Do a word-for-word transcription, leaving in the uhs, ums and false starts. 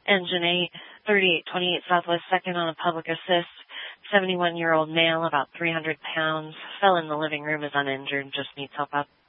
Engine eight, thirty-eight twenty-eight Southwest second on a public assist. seventy-one-year-old male, about three hundred pounds. Fell in the living room, is uninjured, just needs help up.